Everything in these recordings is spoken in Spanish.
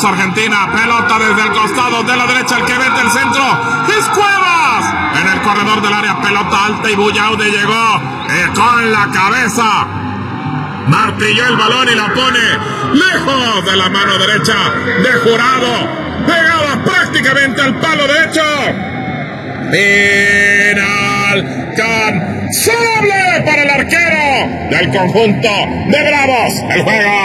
Vamos Argentina, pelota desde el costado de la derecha, el que mete el centro es Cuevas. En el corredor del área, pelota alta y Bullaude llegó con la cabeza. Martilló el balón y la pone lejos de la mano derecha de Jurado. Pegada prácticamente al palo derecho. Final cansable para el arquero del conjunto de Bravos. El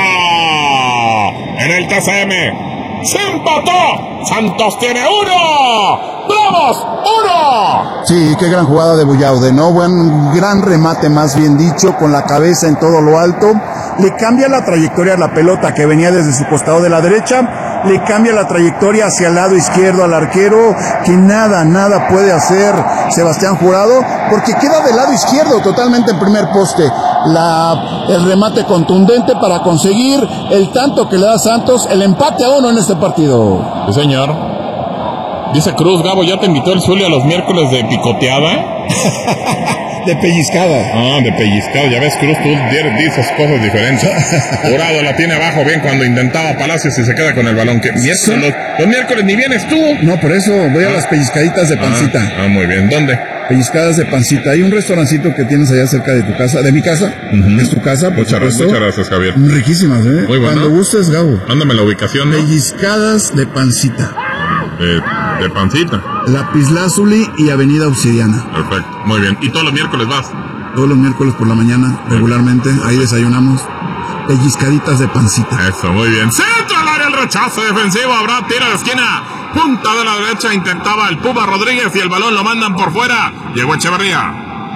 juego en el TCM se empató. Santos tiene 1, Bravos 1. Sí, qué gran jugada de Bullaude, ¿no? Gran remate, más bien dicho, con la cabeza en todo lo alto. Le cambia la trayectoria a la pelota que venía desde su costado de la derecha. Le cambia la trayectoria hacia el lado izquierdo al arquero, que nada puede hacer Sebastián Jurado, porque queda del lado izquierdo totalmente en primer poste. El remate contundente para conseguir el tanto que le da Santos, el empate a 1 en este partido. Sí, señor. Dice Cruz, Gabo, ¿ya te invitó el Zuli a los miércoles de picoteada? De pellizcada. Ah, de pellizcada. Ya ves, Cruz, tú dices cosas diferentes. Jurado la tiene abajo bien cuando intentaba Palacios y se queda con el balón. Que los miércoles ni vienes tú. No, por eso voy a las pellizcaditas de pancita. Muy bien. ¿Dónde? Pellizcadas de pancita. Hay un restaurancito que tienes allá cerca de tu casa, de mi casa. Es tu casa, por supuesto. Muchas gracias, Javier. Riquísimas, ¿eh? Muy bueno. Cuando gustes, Gabo. Mándame la ubicación, ¿no? Pellizcadas de pancita. De pancita. Lapislázuli y Avenida Obsidiana. Perfecto, muy bien. ¿Y todos los miércoles vas? Todos los miércoles por la mañana, regularmente. Ahí desayunamos. Pellizcaditas de pancita. Eso, muy bien. Centro al área, el rechazo defensivo. Habrá tiro de esquina. Punta de la derecha intentaba el Puma Rodríguez y el balón lo mandan por fuera. Llegó Echeverría.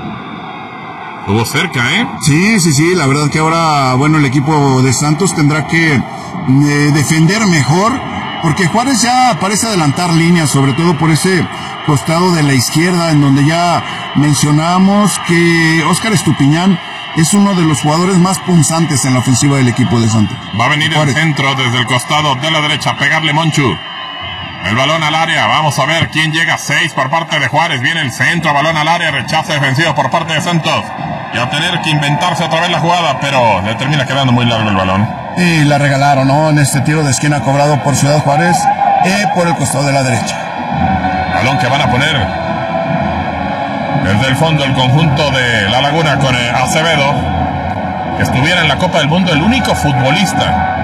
Estuvo cerca, ¿eh? Sí. La verdad que ahora, el equipo de Santos tendrá que defender mejor, porque Juárez ya parece adelantar líneas, sobre todo por ese costado de la izquierda, en donde ya mencionamos que Óscar Estupiñán es uno de los jugadores más punzantes en la ofensiva del equipo de Santos. Va a venir Juárez. El centro desde el costado de la derecha a pegarle Monchu. El balón al área, vamos a ver quién llega. 6 por parte de Juárez, viene el centro, balón al área, rechazo defensivo por parte de Santos. Y a tener que inventarse otra vez la jugada, pero le termina quedando muy largo el balón. Y la regalaron, ¿no? En este tiro de esquina cobrado por Ciudad Juárez, por el costado de la derecha. Balón que van a poner desde el fondo el conjunto de La Laguna con Acevedo, que estuviera en la Copa del Mundo, el único futbolista